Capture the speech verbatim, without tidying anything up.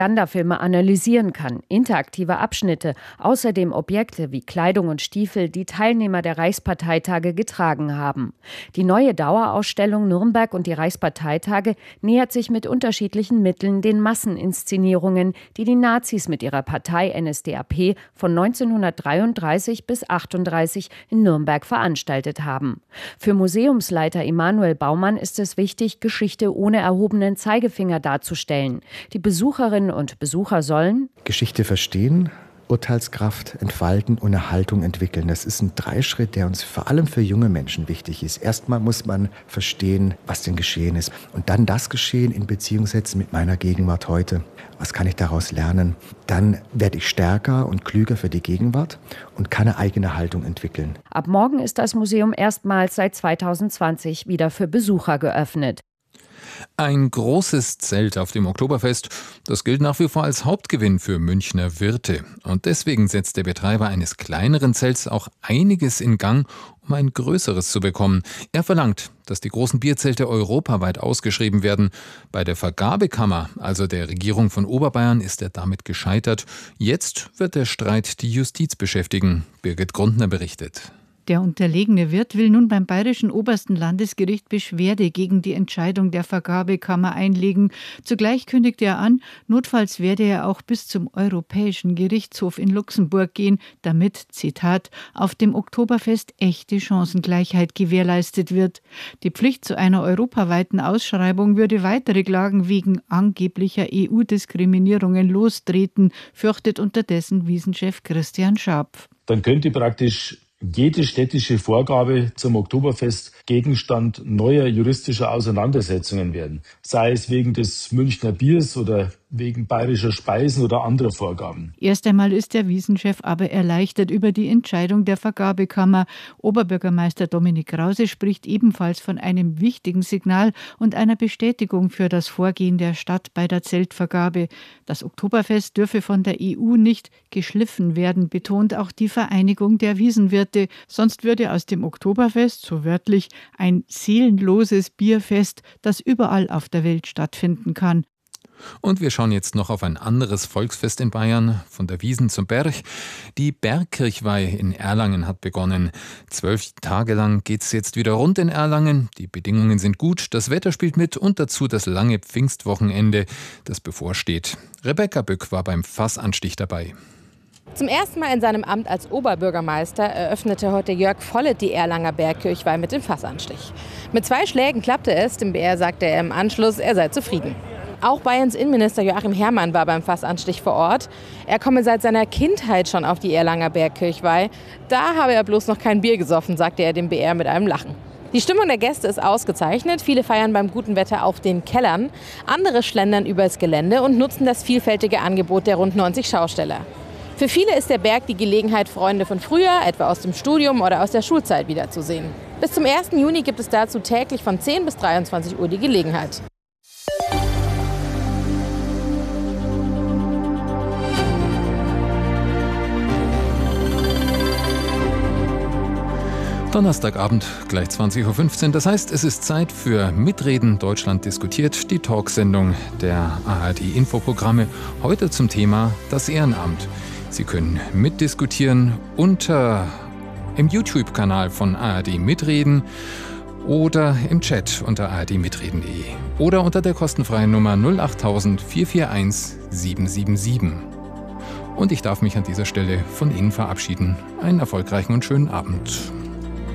Propagandafilme analysieren kann, interaktive Abschnitte, außerdem Objekte wie Kleidung und Stiefel, die Teilnehmer der Reichsparteitage getragen haben. Die neue Dauerausstellung Nürnberg und die Reichsparteitage nähert sich mit unterschiedlichen Mitteln den Masseninszenierungen, die die Nazis mit ihrer Partei N S D A P von neunzehnhundertdreiunddreißig bis achtunddreißig in Nürnberg veranstaltet haben. Für Museumsleiter Emanuel Baumann ist es wichtig, Geschichte ohne erhobenen Zeigefinger darzustellen. Die Besucherinnen und Besucher sollen Geschichte verstehen, Urteilskraft entfalten und eine Haltung entwickeln. Das ist ein Dreischritt, der uns vor allem für junge Menschen wichtig ist. Erstmal muss man verstehen, was denn geschehen ist. Und dann das Geschehen in Beziehung setzen mit meiner Gegenwart heute. Was kann ich daraus lernen? Dann werde ich stärker und klüger für die Gegenwart und kann eine eigene Haltung entwickeln. Ab morgen ist das Museum erstmals seit zweitausendzwanzig wieder für Besucher geöffnet. Ein großes Zelt auf dem Oktoberfest, das gilt nach wie vor als Hauptgewinn für Münchner Wirte. Und deswegen setzt der Betreiber eines kleineren Zelts auch einiges in Gang, um ein größeres zu bekommen. Er verlangt, dass die großen Bierzelte europaweit ausgeschrieben werden. Bei der Vergabekammer, also der Regierung von Oberbayern, ist er damit gescheitert. Jetzt wird der Streit die Justiz beschäftigen. Birgit Grundner berichtet. Der unterlegene Wirt will nun beim Bayerischen Obersten Landesgericht Beschwerde gegen die Entscheidung der Vergabekammer einlegen. Zugleich kündigte er an, notfalls werde er auch bis zum Europäischen Gerichtshof in Luxemburg gehen, damit, Zitat, auf dem Oktoberfest echte Chancengleichheit gewährleistet wird. Die Pflicht zu einer europaweiten Ausschreibung würde weitere Klagen wegen angeblicher E U-Diskriminierungen lostreten, fürchtet unterdessen Wiesenchef Christian Scharpf. Dann könnte praktisch jede städtische Vorgabe zum Oktoberfest Gegenstand neuer juristischer Auseinandersetzungen werden. Sei es wegen des Münchner Biers oder wegen bayerischer Speisen oder anderer Vorgaben. Erst einmal ist der Wiesenchef aber erleichtert über die Entscheidung der Vergabekammer. Oberbürgermeister Dominik Krause spricht ebenfalls von einem wichtigen Signal und einer Bestätigung für das Vorgehen der Stadt bei der Zeltvergabe. Das Oktoberfest dürfe von der E U nicht geschliffen werden, betont auch die Vereinigung der Wiesenwirte. Sonst würde aus dem Oktoberfest, so wörtlich, ein seelenloses Bierfest, das überall auf der Welt stattfinden kann. Und wir schauen jetzt noch auf ein anderes Volksfest in Bayern, von der Wiesn zum Berg. Die Bergkirchweih in Erlangen hat begonnen. Zwölf Tage lang geht es jetzt wieder rund in Erlangen. Die Bedingungen sind gut, das Wetter spielt mit und dazu das lange Pfingstwochenende, das bevorsteht. Rebecca Bück war beim Fassanstich dabei. Zum ersten Mal in seinem Amt als Oberbürgermeister eröffnete heute Jörg Vollet die Erlanger Bergkirchweih mit dem Fassanstich. Mit zwei Schlägen klappte es, dem B R sagte er im Anschluss, er sei zufrieden. Auch Bayerns Innenminister Joachim Herrmann war beim Fassanstich vor Ort. Er komme seit seiner Kindheit schon auf die Erlanger Bergkirchweih. Da habe er bloß noch kein Bier gesoffen, sagte er dem B R mit einem Lachen. Die Stimmung der Gäste ist ausgezeichnet. Viele feiern beim guten Wetter auf den Kellern. Andere schlendern übers Gelände und nutzen das vielfältige Angebot der rund neunzig Schausteller. Für viele ist der Berg die Gelegenheit, Freunde von früher, etwa aus dem Studium oder aus der Schulzeit, wiederzusehen. Bis zum ersten Juni gibt es dazu täglich von zehn bis dreiundzwanzig Uhr die Gelegenheit. Donnerstagabend, gleich zwanzig Uhr fünfzehn. Das heißt, es ist Zeit für Mitreden Deutschland diskutiert, die Talksendung der A R D-Infoprogramme. Heute zum Thema das Ehrenamt. Sie können mitdiskutieren unter im YouTube-Kanal von A R D Mitreden oder im Chat unter a r d mitreden punkt d e oder unter der kostenfreien Nummer null acht null vier vier eins sieben sieben sieben. Und ich darf mich an dieser Stelle von Ihnen verabschieden. Einen erfolgreichen und schönen Abend.